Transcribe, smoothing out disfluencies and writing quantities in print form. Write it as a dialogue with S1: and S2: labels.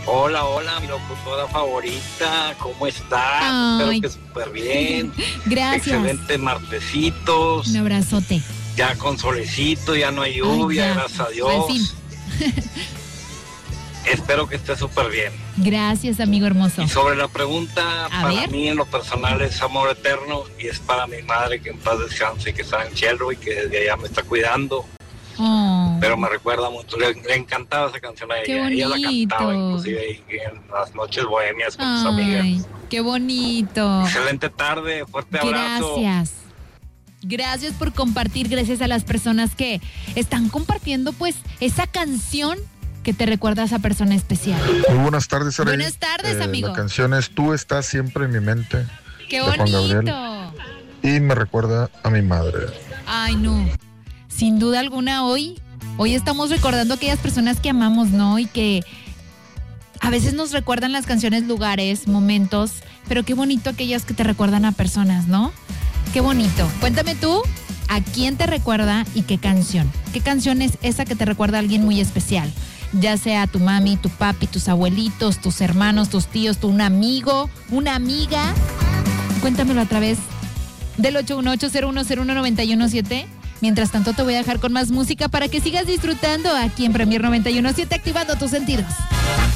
S1: Hola, hola, mi locutora favorita, ¿cómo estás?
S2: Ay.
S1: Espero que súper bien.
S2: Gracias.
S1: Excelentes martesitos.
S2: Un abrazote.
S1: Ya con solecito, ya no hay lluvia,
S2: Ay, ya.
S1: gracias a
S2: Al
S1: Dios.
S2: fin.
S1: Espero que esté súper bien.
S2: Gracias, amigo hermoso.
S1: Y sobre la pregunta,
S2: A
S1: para
S2: ver.
S1: mí en lo personal es amor eterno y es para mi madre, que en paz descanse, que está en cielo y que desde allá me está cuidando.
S2: Oh,
S1: Pero me recuerda mucho, le encantaba esa canción a ella.
S2: Qué
S1: Ella la cantaba
S2: bonito.
S1: inclusive ahí en las noches bohemias con sus amigas.
S2: ay, qué bonito.
S1: Excelente tarde, fuerte abrazo.
S2: Gracias. Gracias por compartir, gracias a las personas que están compartiendo pues esa canción que te recuerda a esa persona especial.
S3: Muy buenas tardes, Saraí.
S2: Buenas tardes, amigo.
S3: La canción es Tú estás siempre en mi mente,
S2: Qué
S3: de Juan Gabriel.
S2: bonito.
S3: y me recuerda a mi madre.
S2: Ay, no. Sin duda alguna hoy estamos recordando a aquellas personas que amamos, ¿no? Y que a veces nos recuerdan las canciones, lugares, momentos, pero qué bonito aquellas que te recuerdan a personas, ¿no? Qué bonito. Cuéntame tú, ¿a quién te recuerda y qué canción? ¿Qué canción es esa que te recuerda a alguien muy especial? Ya sea tu mami, tu papi, tus abuelitos, tus hermanos, tus tíos, un amigo, una amiga. Cuéntamelo a través del 818-0101-917. Mientras tanto, te voy a dejar con más música para que sigas disfrutando aquí en Premier 91.7, activando tus sentidos.